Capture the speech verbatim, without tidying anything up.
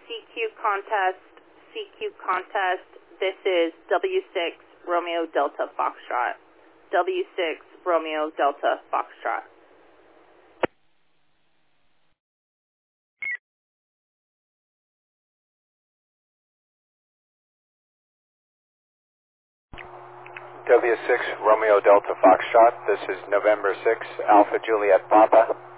C Q contest, C Q contest. This is W six Romeo Delta Foxtrot. W six Romeo Delta Foxtrot. W six Romeo Delta Foxtrot. This is November sixth, Alpha Juliet Papa.